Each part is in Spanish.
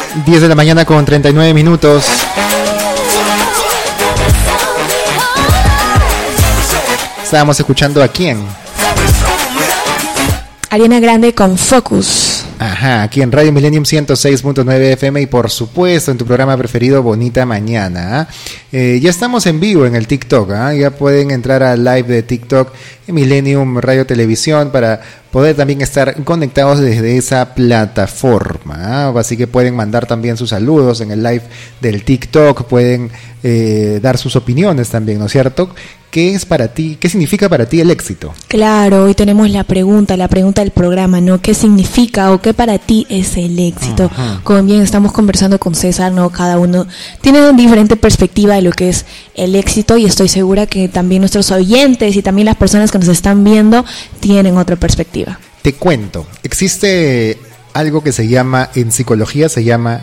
10 de la mañana con 39 minutos. Estábamos escuchando a quién. Ariana Grande con Focus. Ajá, aquí en Radio Millennium 106.9 FM y por supuesto en tu programa preferido Bonita Mañana. Ya estamos en vivo en el TikTok, ya pueden entrar al live de TikTok en Millennium Radio Televisión para poder también estar conectados desde esa plataforma. Así que pueden mandar también sus saludos en el live del TikTok, pueden dar sus opiniones también, ¿no es cierto? ¿Qué es para ti, qué significa para ti el éxito? Claro, hoy tenemos la pregunta del programa, ¿no? ¿Qué significa o qué para ti es el éxito? Ajá. Como bien estamos conversando con César, ¿no? Cada uno tiene una diferente perspectiva de lo que es el éxito y estoy segura que también nuestros oyentes y también las personas que nos están viendo tienen otra perspectiva. Te cuento, existe algo que se llama, en psicología se llama,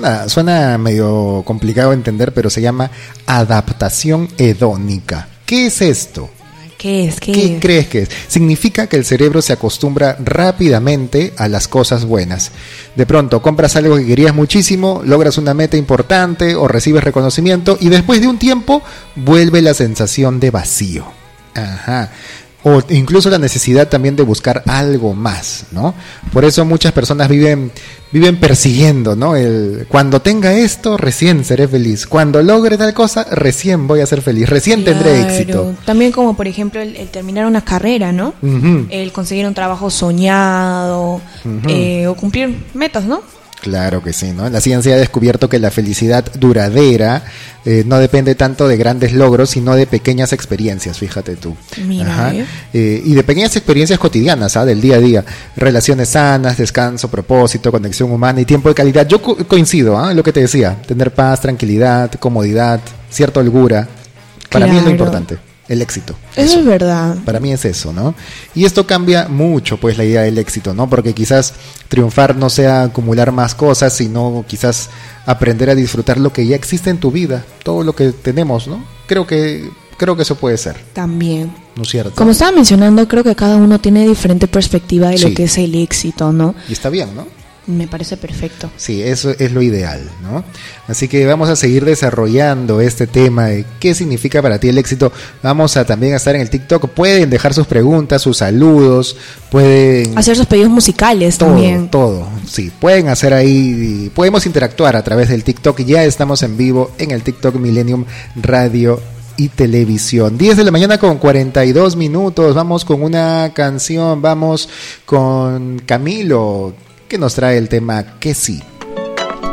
suena medio complicado de entender, pero se llama adaptación hedónica. ¿Qué es esto? ¿Qué es? ¿Qué crees que es? Significa que el cerebro se acostumbra rápidamente a las cosas buenas. De pronto compras algo que querías muchísimo, logras una meta importante o recibes reconocimiento y después de un tiempo vuelve la sensación de vacío. Ajá. O incluso la necesidad también de buscar algo más, ¿no? Por eso muchas personas viven persiguiendo, ¿no? Cuando tenga esto, recién seré feliz. Cuando logre tal cosa, recién voy a ser feliz. Recién tendré éxito. También como, por ejemplo, el terminar una carrera, ¿no? Uh-huh. El conseguir un trabajo soñado, uh-huh. O cumplir metas, ¿no? Claro que sí, ¿no? La ciencia ha descubierto que la felicidad duradera no depende tanto de grandes logros, sino de pequeñas experiencias, fíjate tú. Mira, ajá. Y de pequeñas experiencias cotidianas, del día a día. Relaciones sanas, descanso, propósito, conexión humana y tiempo de calidad. Yo coincido, en lo que te decía. Tener paz, tranquilidad, comodidad, cierta holgura. Para mí es lo importante. El éxito. Eso es verdad. Para mí es eso, ¿no? Y esto cambia mucho, pues, la idea del éxito, ¿no? Porque quizás triunfar no sea acumular más cosas, sino quizás aprender a disfrutar lo que ya existe en tu vida, todo lo que tenemos, ¿no? Creo que eso puede ser. También. ¿No es cierto? Como estaba mencionando, creo que cada uno tiene diferente perspectiva de lo que es el éxito, ¿no? Y está bien, ¿no? Me parece perfecto. Sí, eso es lo ideal, ¿no? Así que vamos a seguir desarrollando este tema de qué significa para ti el éxito. Vamos a también estar en el TikTok. Pueden dejar sus preguntas, sus saludos, pueden hacer sus pedidos musicales también. Todo, sí, pueden hacer ahí, podemos interactuar a través del TikTok. Ya estamos en vivo en el TikTok Millennium Radio y Televisión. 10 de la mañana con 42 minutos. Vamos con una canción, vamos con Camilo, que nos trae el tema Que Sí.